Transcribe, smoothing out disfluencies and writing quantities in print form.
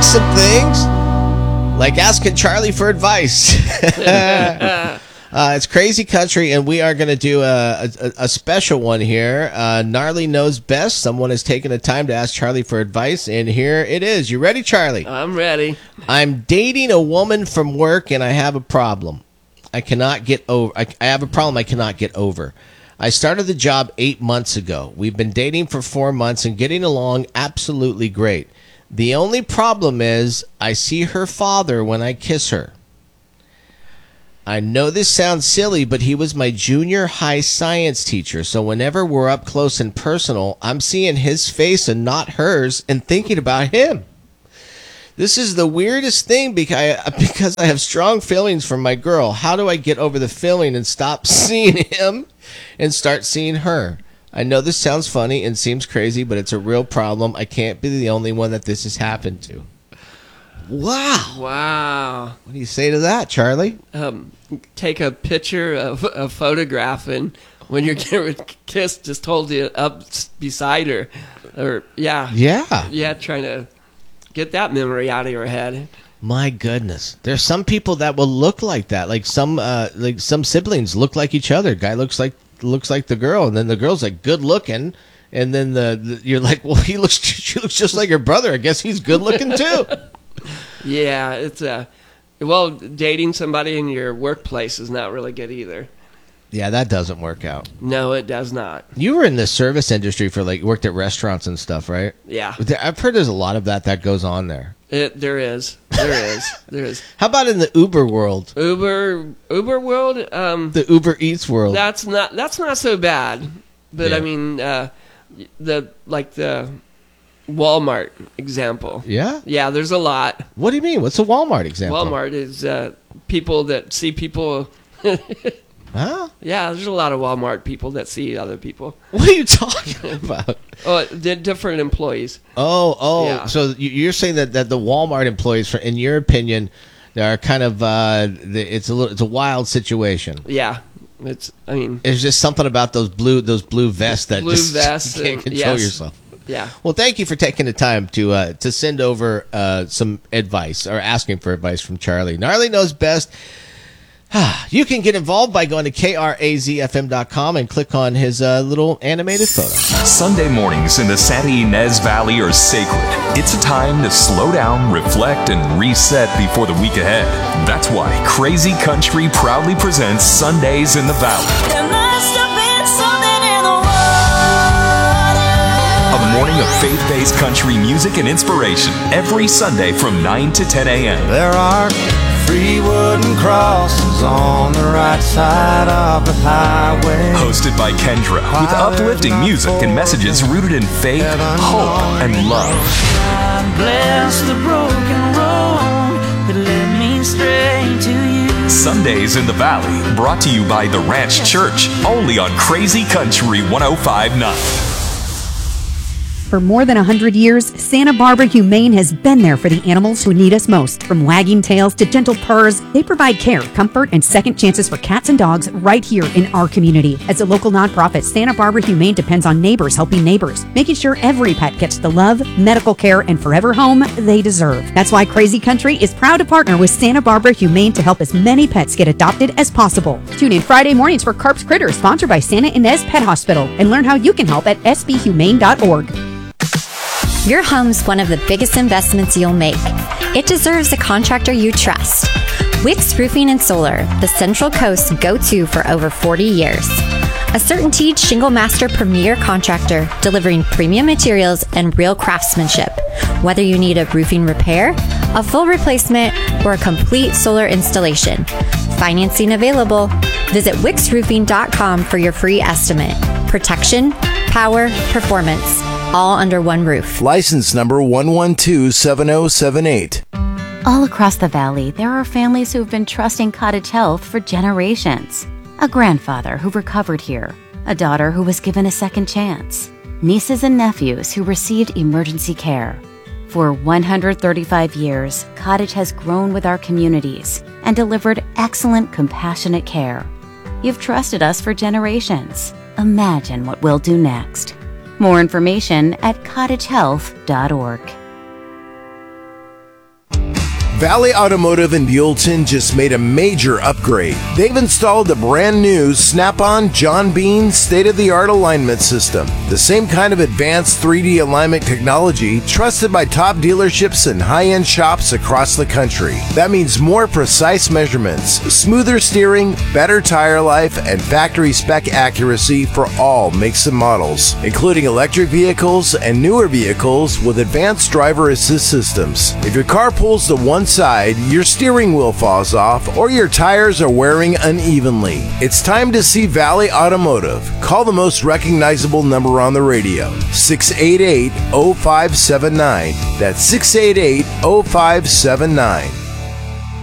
some things, like asking Charlie for advice. It's Crazy Country, and we are going to do a special one here. Gnarly Knows Best. Someone has taken the time to ask Charlie for advice, and here it is. You ready, Charlie? I'm ready. I'm dating a woman from work, and I have a problem. I cannot get over. I have a problem I cannot get over. I started the job 8 months ago. We've been dating for 4 months and getting along absolutely great. The only problem is I see her father when I kiss her. I know this sounds silly, but he was my junior high science teacher, so whenever we're up close and personal, I'm seeing his face and not hers and thinking about him. This is the weirdest thing because I have strong feelings for my girl. How do I get over the feeling and stop seeing him and start seeing her? I know this sounds funny and seems crazy, but it's a real problem. I can't be the only one that this has happened to. Wow. What do you say to that, Charlie? Take a picture of a photograph, and when you're getting kissed, just hold it up beside her. Or trying to get that memory out of your head. My goodness. There's some people that will look like that. Like some siblings look like each other. Guy looks like the girl, and then the girl's like good looking, and then you're like, well, she looks just like her brother. I guess he's good looking too. Yeah, it's dating somebody in your workplace is not really good either. Yeah, that doesn't work out. No, it does not. You were in the service industry for worked at restaurants and stuff, right? Yeah. I've heard there's a lot of that goes on there. There is. How about in the Uber world? Uber world? The Uber Eats world. That's not so bad. But yeah. I mean, the Walmart example. Yeah? Yeah, there's a lot. What do you mean? What's a Walmart example? Walmart is people that see people. Huh? Yeah, there's a lot of Walmart people that see other people. What are you talking about? Oh, they're different employees. Oh. Yeah. So you're saying that the Walmart employees, in your opinion, they are kind of it's a wild situation. Yeah. It's just something about those blue vests that vests you can't control yourself. Yeah. Well, thank you for taking the time to send over some advice or asking for advice from Charlie. Gnarly Knows Best. You can get involved by going to KRAZFM.com and click on his little animated photo. Sunday mornings in the Santa Ynez Valley are sacred. It's a time to slow down, reflect, and reset before the week ahead. That's why Crazy Country proudly presents Sundays in the Valley. There must have been something in the water. A morning of faith-based country music and inspiration every Sunday from 9 to 10 a.m. There are 3 wooden crosses on the right side of the highway. Hosted by Kendra, with uplifting music and messages rooted in faith, hope, and love. God bless the broken road that led me straight to you. Sundays in the Valley, brought to you by The Ranch Church, only on Crazy Country 105.9. For more than 100 years, Santa Barbara Humane has been there for the animals who need us most. From wagging tails to gentle purrs, they provide care, comfort, and second chances for cats and dogs right here in our community. As a local nonprofit, Santa Barbara Humane depends on neighbors helping neighbors, making sure every pet gets the love, medical care, and forever home they deserve. That's why Crazy Country is proud to partner with Santa Barbara Humane to help as many pets get adopted as possible. Tune in Friday mornings for Carp's Critters, sponsored by Santa Ynez Pet Hospital, and learn how you can help at sbhumane.org. Your home's one of the biggest investments you'll make. It deserves a contractor you trust. Wicks Roofing and Solar, the Central Coast's go-to for over 40 years. A CertainTeed Shingle Master premier contractor delivering premium materials and real craftsmanship. Whether you need a roofing repair, a full replacement, or a complete solar installation. Financing available. Visit wicksroofing.com for your free estimate. Protection, power, performance, all under one roof. License number 1127078. All across the valley, there are families who have been trusting Cottage Health for generations. A grandfather who recovered here, a daughter who was given a second chance, nieces and nephews who received emergency care. For 135 years, Cottage has grown with our communities and delivered excellent, compassionate care. You've trusted us for generations. Imagine what we'll do next. More information at cottagehealth.org. Valley Automotive in Buellton just made a major upgrade. They've installed the brand new Snap-on John Bean state-of-the-art alignment system. The same kind of advanced 3D alignment technology trusted by top dealerships and high-end shops across the country. That means more precise measurements, smoother steering, better tire life, and factory spec accuracy for all makes and models, including electric vehicles and newer vehicles with advanced driver assist systems. If your car pulls to one side, your steering wheel falls off, or your tires are wearing unevenly, it's time to see Valley Automotive. Call the most recognizable number on the radio, 688-0579. That's 688-0579.